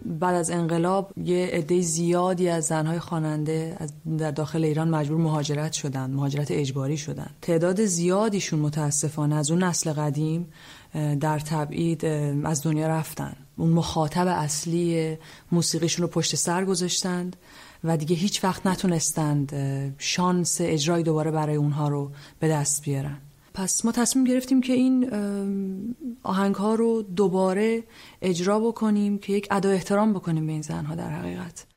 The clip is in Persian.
بعد از انقلاب یه عده زیادی از زنهای خواننده در داخل ایران مجبور مهاجرت شدن، مهاجرت اجباری شدن. تعداد زیادیشون متاسفانه از اون نسل قدیم در تبعید از دنیا رفتن. اون مخاطب اصلی موسیقیشون رو پشت سر گذاشتند و دیگه هیچ وقت نتونستند شانس اجرای دوباره برای اونها رو به دست بیارن. پس ما تصمیم گرفتیم که این آهنگ‌ها رو دوباره اجرا بکنیم که یک ادای احترام بکنیم به این زن‌ها در حقیقت.